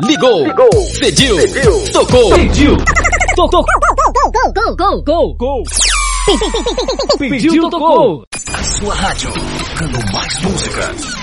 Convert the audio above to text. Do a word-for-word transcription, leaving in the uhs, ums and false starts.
Ligou. Ligou. Pediu. Pediu. Tocou. Pediu. Tocou. Gol, gol, gol, gol, Gol. Pediu, tocou. A sua rádio tocando mais música.